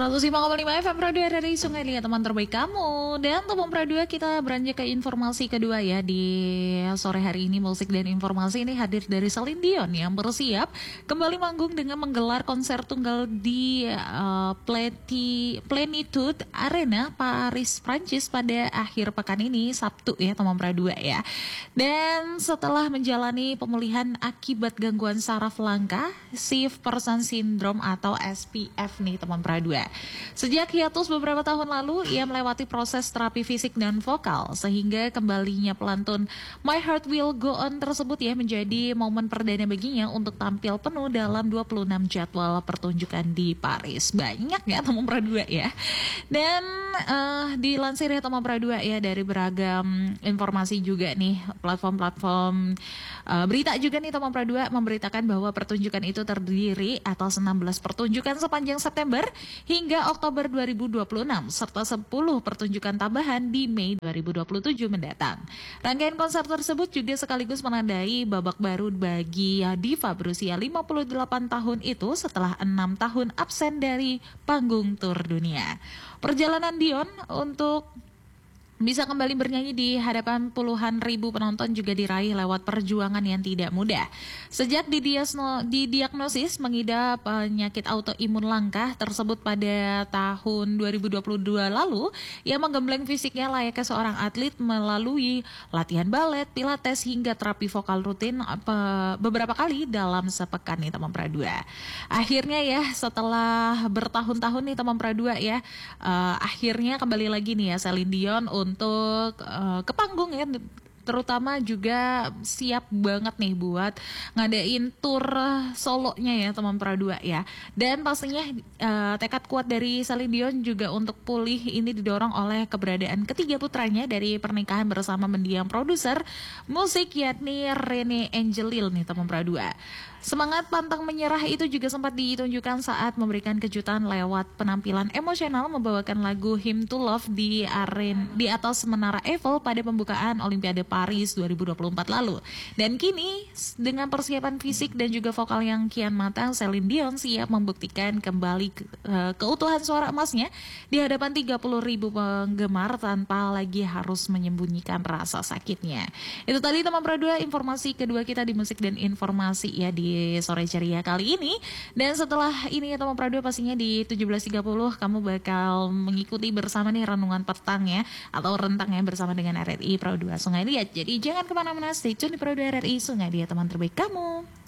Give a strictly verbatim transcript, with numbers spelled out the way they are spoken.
seratus lima koma lima F M Pro dua dari Sungai Liat, teman terbaik kamu. Dan teman Pro dua, kita beranjak ke informasi kedua ya. Di sore hari ini musik dan informasi ini hadir dari Celine Dion yang bersiap kembali manggung dengan menggelar konser tunggal di uh, Pleti, Plenitude Arena Paris, Prancis pada akhir pekan ini, Sabtu ya teman Pro dua ya. Dan setelah menjalani pemulihan akibat gangguan saraf langka, Stiff Person Syndrome atau S P F nih teman Pro dua. Sejak hiatus beberapa tahun lalu, ia melewati proses terapi fisik dan vokal, sehingga kembalinya pelantun My Heart Will Go On tersebut ya menjadi momen perdana baginya untuk tampil penuh dalam dua puluh enam jadwal pertunjukan di Paris. Banyak ya teman Pro dua ya. Dan uh, dilansir ya teman Pro dua ya dari beragam informasi juga nih, platform-platform uh, berita juga nih teman Pro dua memberitakan bahwa pertunjukan itu terdiri atas enam belas pertunjukan sepanjang September hingga Oktober dua ribu dua puluh enam serta sepuluh pertunjukan tambahan di Mei dua ribu dua puluh tujuh mendatang. Rangkaian konser tersebut juga sekaligus menandai babak baru bagi diva berusia lima puluh delapan tahun itu setelah enam tahun absen dari panggung tur dunia. Perjalanan Dion untuk bisa kembali bernyanyi di hadapan puluhan ribu penonton juga diraih lewat perjuangan yang tidak mudah. Sejak didiagnosis mengidap penyakit autoimun langka tersebut pada tahun dua ribu dua puluh dua lalu, ia menggembleng fisiknya layaknya seorang atlet melalui latihan balet, pilates hingga terapi vokal rutin beberapa kali dalam sepekan nih teman Pro dua. Akhirnya ya setelah bertahun-tahun nih teman Pro dua ya, uh, akhirnya kembali lagi nih ya Celine Dion untuk untuk uh, ke panggung ya, terutama juga siap banget nih buat ngadain tour solonya ya teman Pro dua ya. Dan pastinya uh, tekad kuat dari Celine Dion juga untuk pulih ini didorong oleh keberadaan ketiga putranya dari pernikahan bersama mendiang produser musik yakni Rene Angelil nih teman Pro dua. Semangat pantang menyerah itu juga sempat ditunjukkan saat memberikan kejutan lewat penampilan emosional membawakan lagu Hymn to Love di aren di atas Menara Eiffel pada pembukaan Olimpiade Paris dua ribu dua puluh empat lalu. Dan kini dengan persiapan fisik dan juga vokal yang kian matang, Celine Dion siap membuktikan kembali ke, uh, keutuhan suara emasnya di hadapan tiga puluh ribu penggemar tanpa lagi harus menyembunyikan rasa sakitnya. Itu tadi teman Pro dua informasi kedua kita di musik dan informasi ya di sore ceria kali ini. Dan setelah ini ya teman Pro dua, pastinya di tujuh belas tiga puluh kamu bakal mengikuti bersama nih renungan petang ya, atau rentang ya bersama dengan R R I Pro dua Sungai Liat. Jadi jangan kemana-mana, stay tune di Pro dua R R I Sungai Liat, teman terbaik kamu.